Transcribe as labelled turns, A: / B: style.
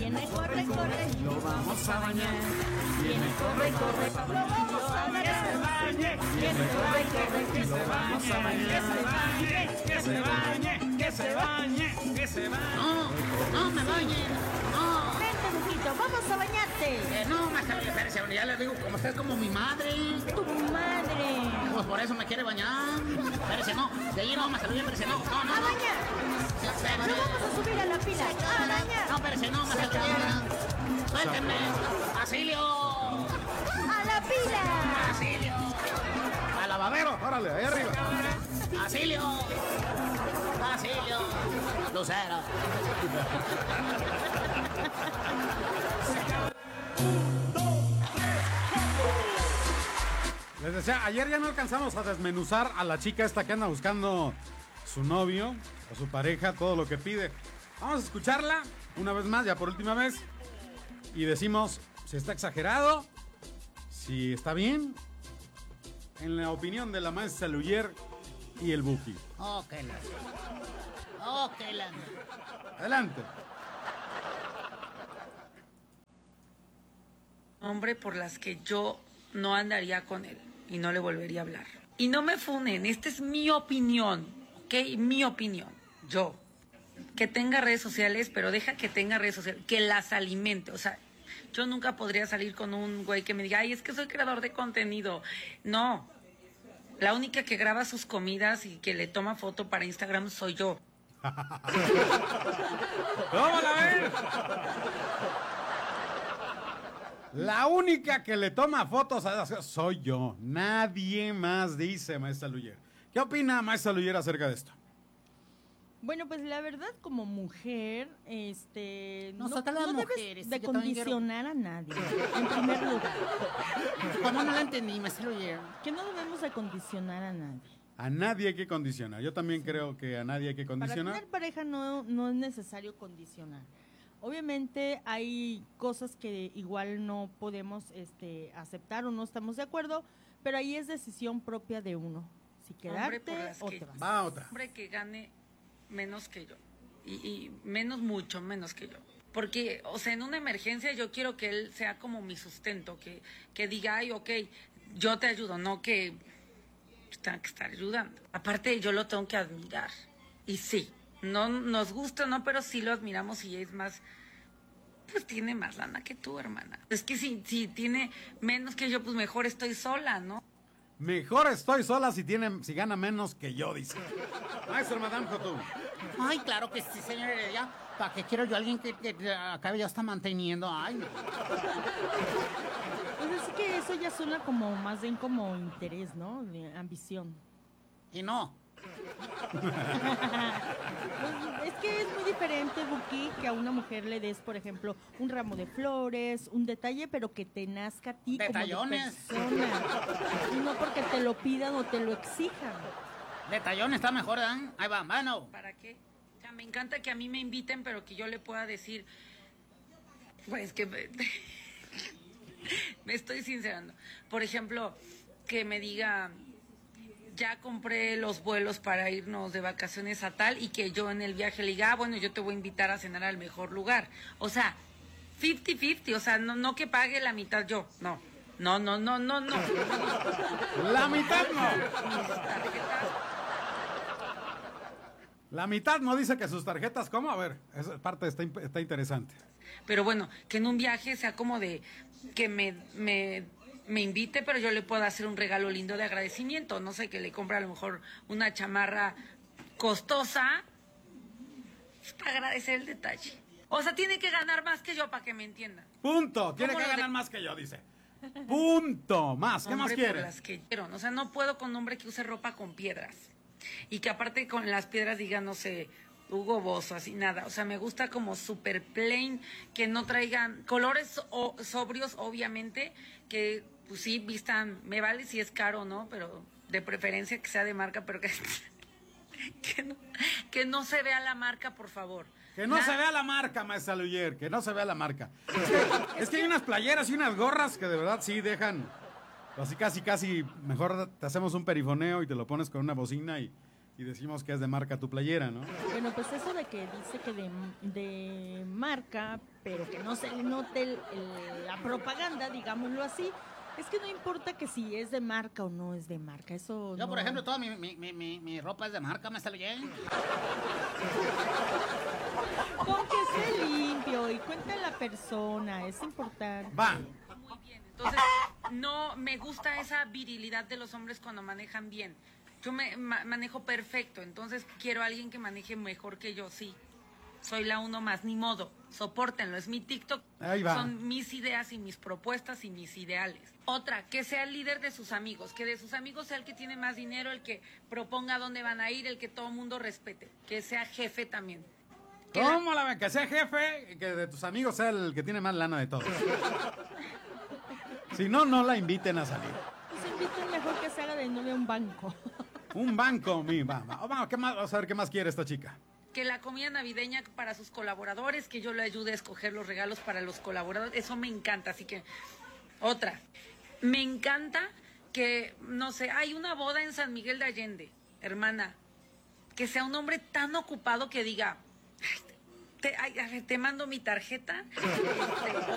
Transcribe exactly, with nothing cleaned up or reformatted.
A: Viene, corre, corre,
B: lo vamos a bañar. Viene, corre, corre,
A: lo vamos a
B: que se bañe. Viene, corre, corre, que se vamos a bañar. Que se bañe, que se bañe, que se bañe.
C: No, no me bañen. No.
A: Vente, Buquito, vamos a bañarte.
C: Eh, no, Maestra Luyer, espérese, ya le digo, como usted es como mi madre.
A: Tu madre.
C: Pues por eso me quiere bañar. Espérese, no. De ahí no, Maestra Luyer, espérese, no. No, no,
A: A
C: no.
A: bañar.
C: Sí,
A: No
C: espérese.
A: vamos a subir a la pila. A bañar.
C: No, espérese, no, Maestra Luyer. Suéltenme. Basilio.
A: A la pila.
C: Basilio. Al lavadero.
D: Órale, ahí arriba.
C: Basilio. Basilio. Lucero.
D: Les decía, ayer ya no alcanzamos a desmenuzar a la chica esta que anda buscando su novio o su pareja, todo lo que pide. Vamos a escucharla una vez más, ya por última vez. Y decimos si está exagerado, si está bien, en la opinión de la maestra Luyer y el Buki.
C: Oh, qué la. Oh, qué la.
D: Adelante.
E: Hombre por las que yo no andaría con él y no le volvería a hablar. Y no me funen, esta es mi opinión, ¿ok? Mi opinión, yo. Que tenga redes sociales, pero deja que tenga redes sociales, que las alimente, o sea, yo nunca podría salir con un güey que me diga, ay, es que soy creador de contenido. No, la única que graba sus comidas y que le toma foto para Instagram soy yo.
D: ¡Vamos a ver! La única que le toma fotos a soy yo. Nadie más, dice maestra Luyer. ¿Qué opina maestra Luyer acerca de esto?
A: Bueno, pues la verdad, como mujer, este,
C: Nosotras
A: no,
C: las
A: no
C: mujeres,
A: debes
C: sí
A: de
C: que también quiero-
A: condicionar a nadie, en primer lugar.
C: ¿Cómo no la entendí, Maestra Luyer?
A: Que no debemos de condicionar a nadie.
D: A nadie hay que condicionar. Yo también creo que a nadie hay que
A: Para
D: condicionar.
A: tener pareja no, no es necesario condicionar. Obviamente hay cosas que igual no podemos este, aceptar o no estamos de acuerdo, pero ahí es decisión propia de uno. Si
E: Hombre por
A: quedarte
E: las
A: o
E: que-
A: te vas.
D: Va otra.
E: Hombre que gane menos que yo. Y, y menos, mucho menos que yo. Porque, o sea, en una emergencia yo quiero que él sea como mi sustento, que, que diga, ay, ok, yo te ayudo, no que tenga que estar ayudando. Aparte, yo lo tengo que admirar. Y sí, no nos gusta, no, pero sí lo admiramos y es más, pues tiene más lana que tú, hermana. Es que si, si tiene menos que yo, pues mejor estoy sola, ¿no?
D: Mejor estoy sola si tiene, si gana menos que yo, dice. Maestro Madame Jotu.
C: Ay, claro que sí, señor Heredia. ¿Para qué quiero yo a alguien que, que, que acabe ya está manteniendo? Ay, no.
A: Pues es que eso ya suena como más bien como interés, ¿no? De ambición.
C: Y no.
A: Pues es que es muy diferente, Buki, que a una mujer le des, por ejemplo, un ramo de flores, un detalle, pero que te nazca a ti
C: Detallones.
A: como de persona. Y no porque te lo pidan o te lo exijan.
C: Detallón está mejor, ¿eh? Ahí va, mano.
E: ¿Para qué? O sea, me encanta que a mí me inviten, pero que yo le pueda decir, pues que me, me estoy sincerando. Por ejemplo, que me diga, ya compré los vuelos para irnos de vacaciones a tal, y que yo en el viaje le diga, ah, bueno, yo te voy a invitar a cenar al mejor lugar. O sea, cincuenta cincuenta, o sea, no, no que pague la mitad yo, no. No, no, no, no, no.
D: La mitad no.
E: Mis tarjetas.
D: La mitad no dice que sus tarjetas, ¿cómo? A ver, esa parte está, imp- está interesante.
E: Pero bueno, que en un viaje sea como de que me, me, me invite, pero yo le pueda hacer un regalo lindo de agradecimiento. No sé, que le compre a lo mejor una chamarra costosa pues, para agradecer el detalle. O sea, tiene que ganar más que yo para que me entienda.
D: Punto. Tiene
E: ¿Cómo
D: que
E: lo de-
D: ganar más que yo, dice. Punto. Más. ¿Qué más
E: Hombre,
D: quiere?
E: por las que quiero. O sea, no puedo con un hombre que use ropa con piedras. Y que aparte con las piedras diga, no sé, Hugo Boss o así, nada. O sea, me gusta como super plain, que no traigan colores o, sobrios, obviamente, que pues sí, vistan, me vale si es caro o no, pero de preferencia que sea de marca, pero que, que, no, que no se vea la marca, por favor.
D: Que no
E: Na-
D: se vea la marca, maestra Luyer, que no se vea la marca. Es que, es que hay unas playeras y unas gorras que de verdad sí dejan. Así casi, casi, mejor te hacemos un perifoneo y te lo pones con una bocina y, y decimos que es de marca tu playera, ¿no?
A: Bueno, pues eso de que dice que de, de marca, pero que no se le note el- el- la propaganda, digámoslo así, es que no importa que si es de marca o no es de marca, eso
C: Yo,
A: no-
C: por ejemplo, toda mi, mi, mi, mi, mi ropa es de marca, me sale bien.
A: Con que esté limpio y cuente la persona, es importante.
D: Va.
E: Muy bien. Entonces, no me gusta esa virilidad de los hombres cuando manejan bien. Yo me ma- manejo perfecto, entonces quiero a alguien que maneje mejor que yo, sí. Soy la uno más, ni modo. Sopórtenlo, es mi TikTok.
D: Ahí va.
E: Son mis ideas y mis propuestas y mis ideales. Otra, que sea el líder de sus amigos, que de sus amigos sea el que tiene más dinero, el que proponga dónde van a ir, el que todo el mundo respete. Que sea jefe también. Que la-
D: ¿Cómo la ven? Que sea jefe, que de tus amigos sea el que tiene más lana de todos. Si no, no la inviten a salir.
A: Pues inviten mejor que se haga de novia a un banco.
D: Un banco, mi mamá. Vamos, ¿qué más? Vamos a ver qué más quiere esta chica.
E: que la comida navideña para sus colaboradores, que yo le ayude a escoger los regalos para los colaboradores, eso me encanta, así que otra, me encanta que, no sé, hay una boda en San Miguel de Allende, hermana, que sea un hombre tan ocupado que diga, "Ay, te, ay, a ver, te mando mi tarjeta, este, o